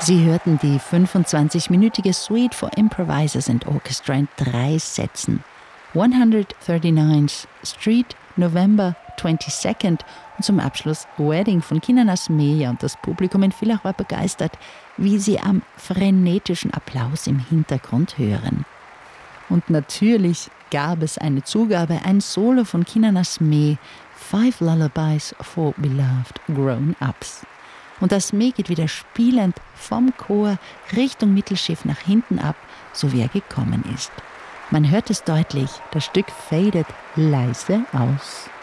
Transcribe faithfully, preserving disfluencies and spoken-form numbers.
Sie hörten die fünfundzwanzigminütige Suite for Improvisers and Orchestra in drei Sätzen. hundertneunundneunzigste Street, November twenty-second und zum Abschluss Wedding von Kinanas Meja, und das Publikum in Villach war begeistert, wie sie am frenetischen Applaus im Hintergrund hören. Und natürlich gab es eine Zugabe, ein Solo von Kinanas Mee, Five Lullabies for Beloved Grown-Ups. Und das Mee geht wieder spielend vom Chor Richtung Mittelschiff nach hinten ab, so wie er gekommen ist. Man hört es deutlich, das Stück fadet leise aus.